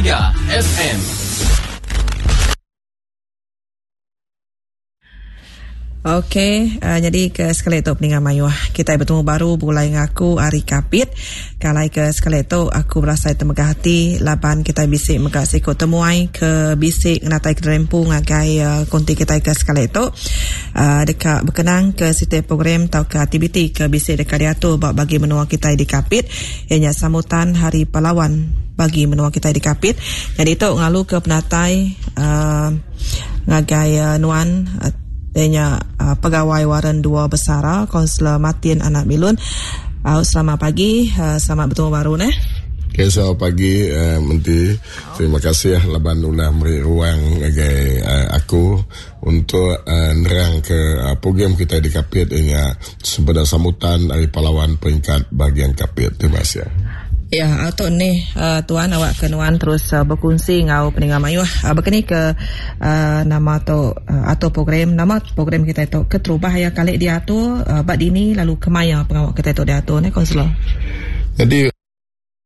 Gegar FM. Okey, jadi ke sekali tu peningan mayuah. Kita bertemu baru bulai ngaku hari kapit. Kalai ke sekali tu aku berasa temegah hati laban kita bisik megah sikut temuai ke bisik natai ke rempu ngagai konti kita ke sekali tu. Dekat berkenang ke setiap program atau ke aktiviti ke bisik dekat diatur bagi menua kita di kapit. Ianya sambutan Hari Pahlawan bagi menua kita di kapit. Jadi tu ngalu ke penatai ngagai nuan adanya pegawai waran 2 Besara, Kaunselor Martin Anak Milun. Selamat pagi, selamat bertemu baru neh. Okay, selamat pagi Menteri. Terima kasih laban ulah beri ruang bagi aku untuk nerang ke program kita di Kapit ini sebenarnya sambutan Hari Pahlawan peringkat bagian Kapit. Terima kasih. Ya, atau ni tuan awak kenuan terus berkongsi ngau peningan mayuh berkini ke nama atau nama program kita itu keterubah ya kali diatur bad ini lalu kemaya pengawak kita itu diatur ni konselor. Jadi